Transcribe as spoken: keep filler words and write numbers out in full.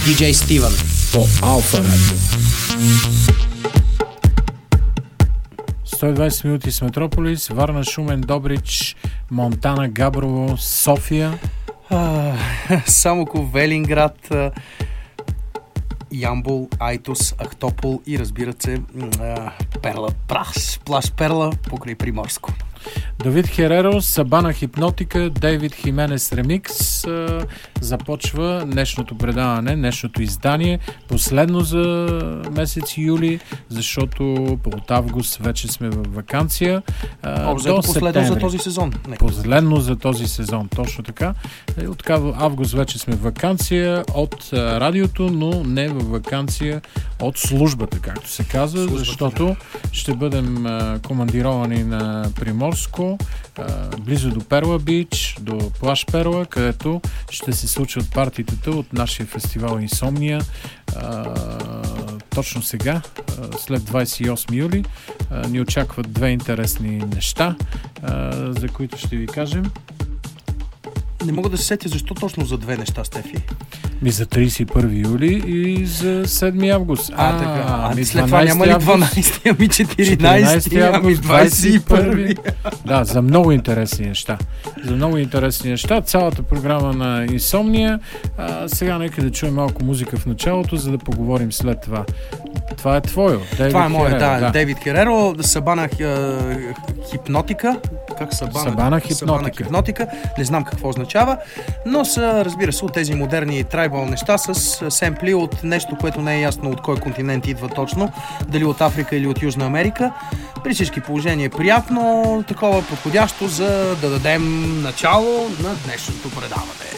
диджей Стивън по Алфа Радио. сто и двайсет минути с Метрополис, Варна, Шумен, Добрич, Монтана, Габрово, София, а, Самоков, Велинград, Ямбол, Айтос, Ахтопол и разбира се Перла, Прас, Плаш Перла покрай Приморско. Давид Хереро, Сабана Хипнотика, Дейвид Хименес Ремикс. Започва днешното предаване, днешното издание, последно за месец юли, защото от август вече сме в ваканция. Общо последно за този сезон. Последно за този сезон, точно така. От август вече сме в ваканция от радиото, но не в ваканция от службата, както се казва, службата, защото да. ще бъдем командировани на Приморско, близо до Перла Бич, до Плаш Перла, където ще се случват партитата от нашия фестивал Инсомния. Точно сега, след двайсет и осми юли, ни очакват две интересни неща, за които ще ви кажем. Не мога да се сетя защо точно за две неща, Стефи. Ми за трийсет и първи юли и за седми август. А, а така. А, ми след това няма ли дванайсети, ами четиринайсети, ами двайсет и първи. Да, за много интересни неща. За много интересни неща. Цялата програма на Инсомния. А, сега нека да чуем малко музика в началото, за да поговорим след това. Това е твое. Това е мое, да. да. Дейвид Хереро, Сабана Хипнотика. Как Сабана? Сабана Хипнотика. Сабана Хипнотика. Не знам какво означава, но са, разбира се, от тези модерни трайбал неща с семпли от нещо, което не е ясно от кой континент идва точно, дали от Африка или от Южна Америка. При всички положения е приятно, такова подходящо, за да дадем начало на днешното предаване.